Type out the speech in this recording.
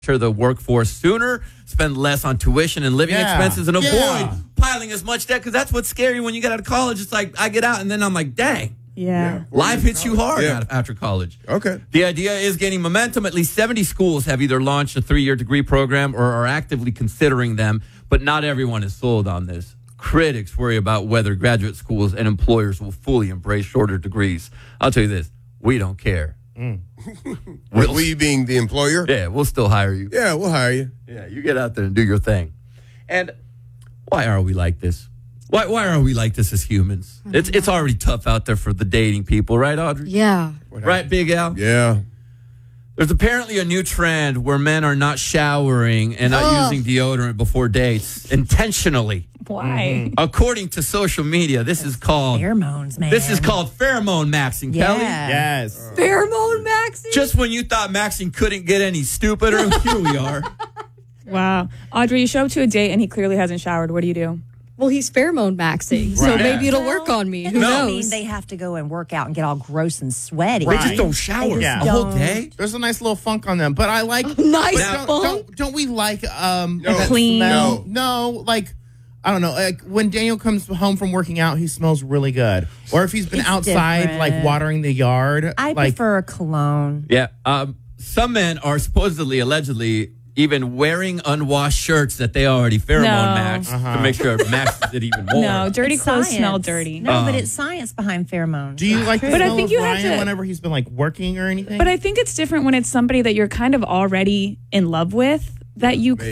enter the workforce sooner, spend less on tuition and living expenses, and avoid piling as much debt, because that's what's scary when you get out of college. It's like I get out and then I'm like, dang. Yeah. Life hits you hard after college. Okay. The idea is gaining momentum. At least 70 schools have either launched a 3-year degree program or are actively considering them, but not everyone is sold on this. Critics worry about whether graduate schools and employers will fully embrace shorter degrees. I'll tell you this, we don't care. We being the employer? Yeah, we'll still hire you. Yeah, we'll hire you. Yeah, you get out there and do your thing. And why are we like this? Why are we like this as humans? It's already tough out there for the dating people, right, Audrey? Yeah. Right, Big Al? Yeah. There's apparently a new trend where men are not showering and not using deodorant before dates intentionally. Why? According to social media, this is called Pheromones, man. This is called pheromone maxing, Kelly. Yes. Pheromone maxing? Just when you thought maxing couldn't get any stupider, here we are. Wow. Audrey, you show up to a date and he clearly hasn't showered. What do you do? Well, he's pheromone maxing, so maybe it'll work on me. Who That doesn't knows? mean they have to go and work out and get all gross and sweaty. They just don't shower They just the whole don't. day. There's a nice little funk on them, but I like Nice but funk? don't we like No. Clean. smell? No, like I don't know. Like when Daniel comes home from working out, he smells really good. Or if he's been It's outside, different. like watering the yard. I like, prefer a cologne. Yeah. Some men are supposedly, allegedly, even wearing unwashed shirts that they already pheromone No. maxed to make sure it maxes it even more. No, dirty It's clothes science. smell dirty. No, but it's science behind pheromones. Do you like the But I smell think of you have Ryan to- whenever he's been like working or anything? But I think it's different when it's somebody that you're kind of already in love with, that you